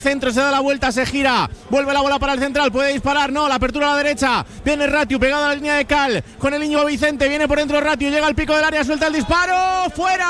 Centro, se da la vuelta, se gira, vuelve la bola para el central, puede disparar, no, la apertura a la derecha, viene Ratiu, pegado a la línea de Cal, con el Íñigo Vicente, viene por dentro Ratiu, llega al pico del área, suelta el disparo, ¡fuera!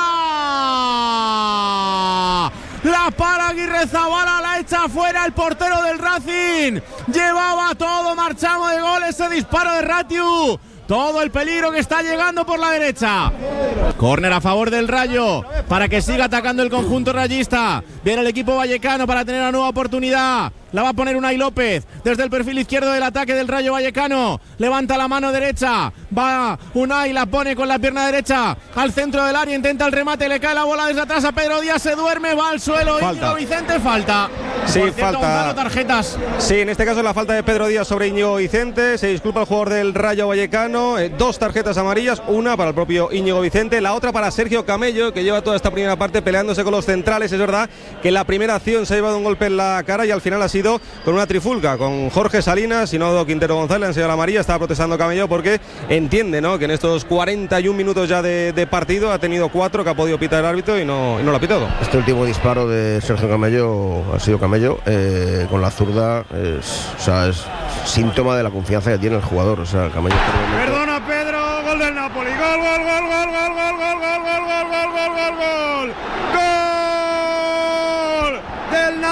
La para Aguirrezabala, la echa fuera el portero del Racing, llevaba todo marchamo de gol ese disparo de Ratiu. Todo el peligro que está llegando por la derecha. Córner a favor del Rayo para que siga atacando el conjunto rayista. Viene el equipo vallecano para tener una nueva oportunidad. La va a poner Unai López desde el perfil izquierdo del ataque del Rayo Vallecano. Levanta la mano derecha. Va Unai, la pone con la pierna derecha al centro del área. Intenta el remate, le cae la bola desde atrás a Pedro Díaz. Se duerme, va al suelo. Íñigo Vicente, falta. Sí, por cierto, falta. Gonzalo, tarjetas. Sí, en este caso la falta de Pedro Díaz sobre Íñigo Vicente. Se disculpa el jugador del Rayo Vallecano. 2 tarjetas amarillas, una para el propio Íñigo Vicente, la otra para Sergio Camello, que lleva toda esta primera parte peleándose con los centrales. Es verdad que la primera acción se ha llevado un golpe en la cara y al final ha sido con una trifulca, con Jorge Salinas y no Quintero González. Le han enseñado la amarilla, estaba protestando Camello porque entiende, ¿no?, que en estos 41 minutos ya de partido ha tenido 4 que ha podido pitar el árbitro y no lo ha pitado. Este último disparo de Sergio Camello ha sido Camello con la zurda, es síntoma de la confianza que tiene el jugador. O sea, Camello Perdona Pedro, gol del Napoli, gol del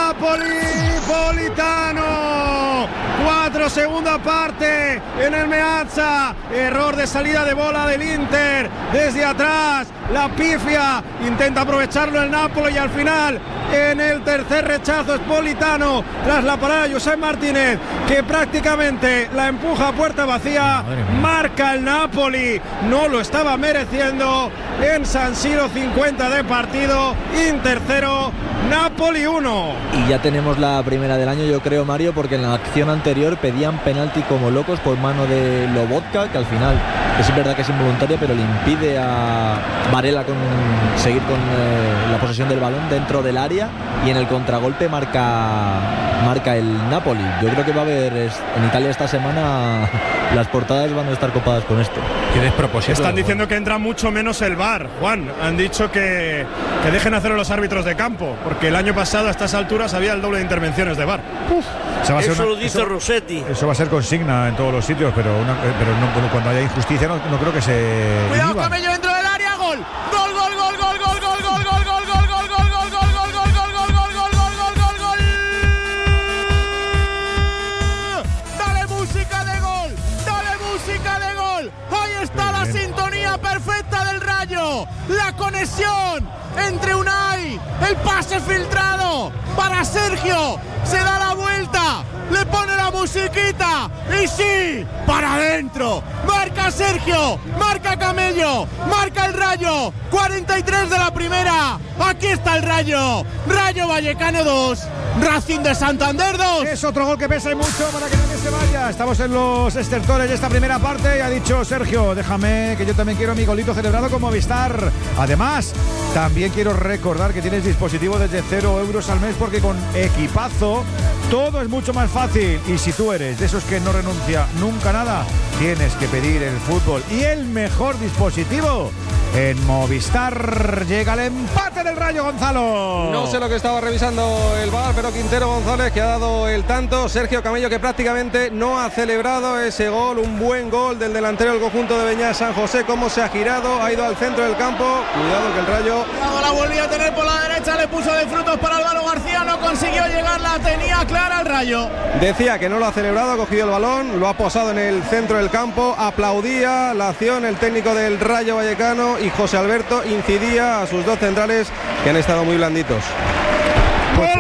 Napolitano. 4, segunda parte en el Meazza, error de salida de bola del Inter desde atrás, la pifia, intenta aprovecharlo el Napoli y al final en el tercer rechazo es Politano tras la parada de Josep Martínez, que prácticamente la empuja a puerta vacía. Marca el Napoli, no lo estaba mereciendo en San Siro. 50 de partido, Inter 0, Napoli 1. Y ya tenemos la primera del año, yo creo, Mario, porque en la acción anterior pedían penalti como locos por mano de Lobotka, que al final es verdad que es involuntaria, pero le impide a Varela seguir con la posesión del balón dentro del área, y en el contragolpe marca el Napoli. Yo creo que va a haber en Italia esta semana, las portadas van a estar copadas con esto. Qué despropósito. Están diciendo que entra mucho menos el VAR, Juan. Han dicho que dejen hacerlo los árbitros de campo, porque el año pasado a estas alturas había el doble de intervenciones de VAR. Eso lo dice Rossetti. Eso va a ser consigna en todos los sitios, pero no, cuando haya injusticia no creo que se... Cuidado, Camello dentro del área, gol. Gol. Dale música de gol. Ahí está la sintonía perfecta del Rayo. La conexión entre Unai, el pase filtrado para Sergio, se da la vuelta, le pone la musiquita y sí, para adentro. Marca Sergio, marca Camello, marca el Rayo. 43 de la primera. Aquí está el Rayo. Rayo Vallecano 2, Racing de Santander 2. Es otro gol que pesa y mucho para que nadie se vaya. Estamos en los estertores de esta primera parte y ha dicho Sergio, déjame que yo también quiero mi golito celebrado con Movistar. Además, también quiero recordar que tienes dispositivo desde 0 euros al mes, porque con Equipazo todo es mucho más fácil. Y si tú eres de esos que no renuncia nunca a nada, tienes que pedir el fútbol y el mejor dispositivo en Movistar. Llega el empate del Rayo, Gonzalo. No sé lo que estaba revisando el VAR, pero Quintero González, que ha dado el tanto. Sergio Camello, que prácticamente no ha celebrado ese gol. Un buen gol del delantero del conjunto de Beñat San José. Cómo se ha girado, ha ido al centro del campo. Cuidado que el Rayo... La volvía a tener por la derecha, le puso de frutos para Álvaro García, no consiguió llegar, la tenía clara el Rayo. Decía que no lo ha celebrado, ha cogido el balón, lo ha posado en el centro del campo, aplaudía la acción el técnico del Rayo Vallecano, y José Alberto incidía a sus dos centrales, que han estado muy blanditos. Gol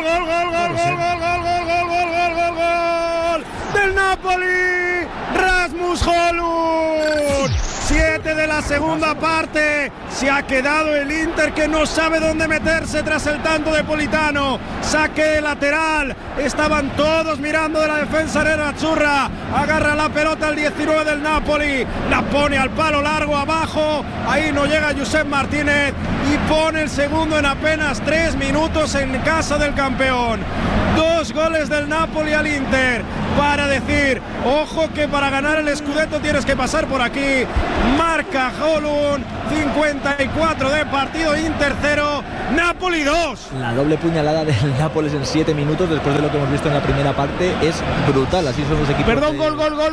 del Napoli, Rasmus Højlund. 7 de la segunda parte. Se ha quedado el Inter, que no sabe dónde meterse tras el tanto de Politano. Saque lateral. Estaban todos mirando de la defensa nerazzurra. Agarra la pelota el 19 del Napoli. La pone al palo largo abajo. Ahí no llega Josep Martínez. Y pone el segundo en apenas 3 minutos en casa del campeón. 2 goles del Napoli al Inter, para decir, ojo, que para ganar el Scudetto tienes que pasar por aquí. Marca Højlund, 54 de partido, Inter 0, Napoli 2. La doble puñalada del Nápoles en 7 minutos después de lo que hemos visto en la primera parte es brutal. Así son los equipos. Perdón, gol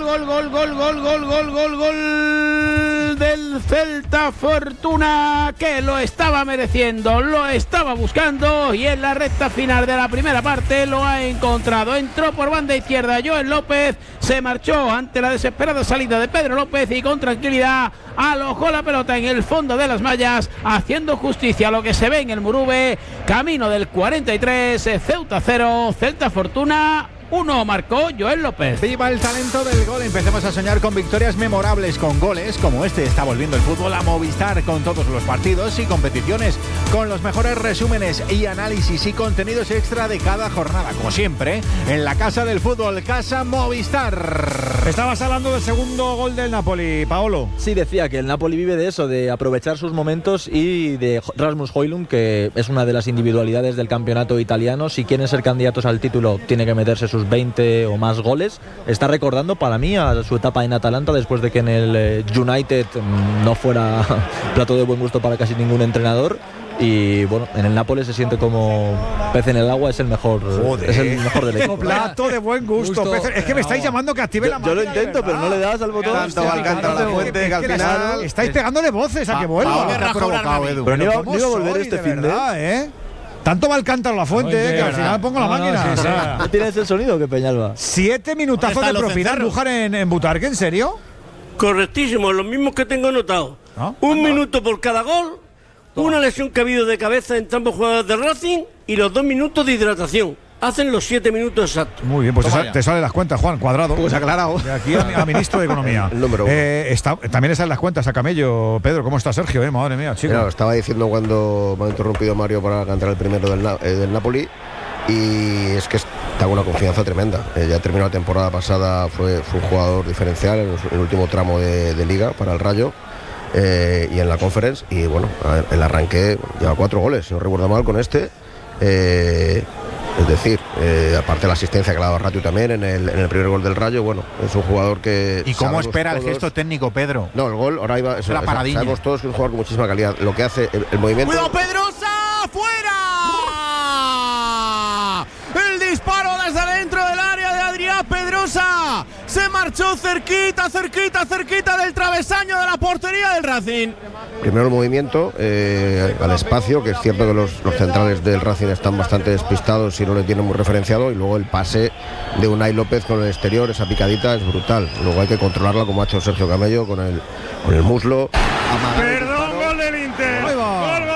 del Celta. Fortuna, que lo estaba mereciendo, lo estaba buscando, y en la recta final de la primera parte lo ha encontrado. Entró por banda izquierda Joel López, se marchó ante la desesperada salida de Pedro López y con tranquilidad alojó la pelota en el fondo de las mallas, haciendo justicia a lo que se ve en el Murube. Camino del 43, Ceuta 0, Celta Fortuna 1, marcó Joel López. Viva el talento del gol. Empecemos a soñar con victorias memorables, con goles como este. Está volviendo el fútbol a Movistar, con todos los partidos y competiciones, con los mejores resúmenes y análisis y contenidos extra de cada jornada, como siempre, en la casa del fútbol, Casa Movistar. Estabas hablando del segundo gol del Napoli, Paolo. Sí, decía que el Napoli vive de eso, de aprovechar sus momentos, y de Rasmus Højlund, que es una de las individualidades del campeonato italiano. Si quieren ser candidatos al título, tiene que meterse sus 20 o más goles. Está recordando para mí a su etapa en Atalanta, después de que en el United no fuera plato de buen gusto para casi ningún entrenador. Y bueno, en el Nápoles se siente como pez en el agua, es el mejor. Joder, es el mejor del equipo. Plato de buen gusto. Es que me estáis llamando que active la máquina. Yo lo intento, pero no le das al botón. Tanto Alcántara la Fuente que al final estáis pegándole voces a que vuelva. Pero no iba a volver este fin de. Tanto va el cántaro la Fuente, que al final pongo la máquina. ¿No tienes el sonido que Peñalba? 7 minutazos de propina Bujar en Butarque, ¿en serio? Correctísimo, los mismos que tengo anotado. Un minuto por cada gol, una lesión que ha habido de cabeza entre ambos jugadores de Racing y los 2 minutos de hidratación. Hacen los 7 minutos exactos. Muy bien, pues te salen las cuentas, Juan, cuadrado. Pues aclarado. De aquí a ministro de Economía. El número 1. También están las cuentas a camello. Pedro, ¿cómo está Sergio? Madre mía, chico. Mira, estaba diciendo cuando me ha interrumpido Mario para cantar el primero del Napoli. Y es que tengo una confianza tremenda. Ya terminó la temporada pasada, fue un jugador diferencial en el último tramo de Liga para el Rayo. Y en la Conference. Y bueno, el arranque lleva 4 goles, si no recuerdo mal, con este. Es decir, aparte de la asistencia que le ha dado Ratiu también en el primer gol del Rayo, bueno, es un jugador que... ¿Y cómo espera el gesto técnico, Pedro? No, el gol, ahora iba... La paradilla. Sabemos todos que es un jugador con muchísima calidad. Lo que hace, el movimiento... ¡Cuidado, Pedrosa! ¡Fuera! El disparo desde dentro del área de Adrián Pedrosa. Se marchó cerquita del travesaño de la portería del Racing. Primero el movimiento al espacio, que es cierto que los centrales del Racing están bastante despistados y no le tienen muy referenciado, y luego el pase de Unai López con el exterior, esa picadita es brutal. Luego hay que controlarla, como ha hecho Sergio Camello, con el muslo. Perdón, gol del Inter. Gol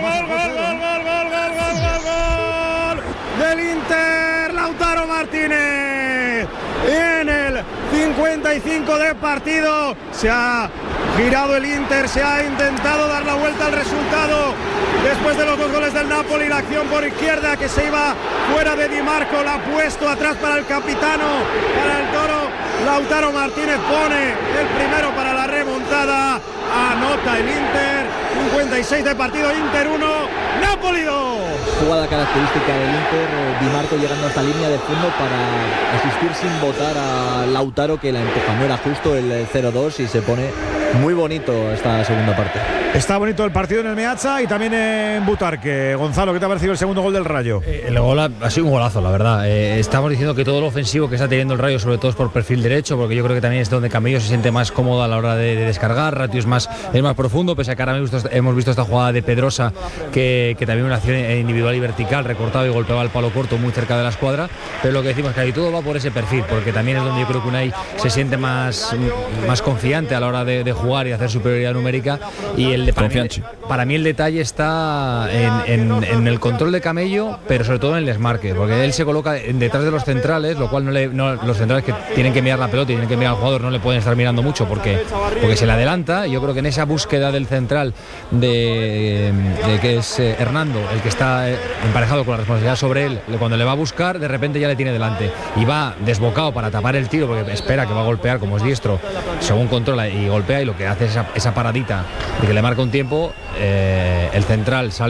del Inter. Lautaro Martínez. En el 55 de partido se ha girado el Inter, se ha intentado dar la vuelta al resultado después de los 2 goles del Napoli. La acción por izquierda que se iba fuera de Di Marco, la ha puesto atrás para el capitano, para el Toro. Lautaro Martínez pone el primero para la remontada. Anota el Inter. 56 de partido, Inter 1, Napoli 2. Jugada característica del Inter, Di Marco llegando hasta línea de fondo para asistir sin votar a Lautaro, que la empuja. No era justo el 0-2 y se pone muy bonito esta segunda parte. Está bonito el partido en el Meazza y también en Butarque. Gonzalo, ¿qué te ha parecido el segundo gol del Rayo? El gol ha sido un golazo, la verdad. Estamos diciendo que todo lo ofensivo que está teniendo el Rayo, sobre todo es por perfil derecho, porque yo creo que también es donde Camello se siente más cómodo a la hora de descargar. Ratiu es más profundo, pese a que ahora hemos visto esta jugada de Pedrosa, que también una acción individual y vertical, recortado y golpeaba el palo corto muy cerca de la escuadra. Pero lo que decimos es que ahí todo va por ese perfil, porque también es donde yo creo que Unai se siente más confiante a la hora de jugar y hacer superioridad numérica. Y para mí el detalle está en el control de Camello, pero sobre todo en el desmarque, porque él se coloca detrás de los centrales, lo cual los centrales que tienen que mirar la pelota y tienen que mirar al jugador no le pueden estar mirando mucho porque se le adelanta. Yo creo que en esa búsqueda del central de que es Hernando el que está emparejado con la responsabilidad sobre él, cuando le va a buscar, de repente ya le tiene delante y va desbocado para tapar el tiro, porque espera que va a golpear, como es diestro, según controla y golpea, y lo que hace es esa paradita de que le marca un tiempo. El central sale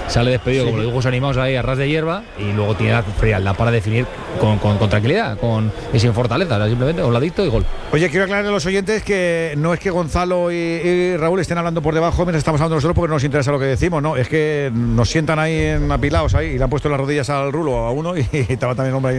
sale despedido como los dibujos animados ahí a ras de hierba y luego tiene la frialdad para definir con tranquilidad y sin fortaleza, simplemente un ladito y gol. Oye, quiero aclarar a los oyentes que no es que Gonzalo y Raúl estén hablando por debajo mientras estamos hablando nosotros porque no nos interesa lo que decimos, no, es que nos sientan ahí apilados ahí y le han puesto las rodillas al rulo a uno y estaba también el hombre ahí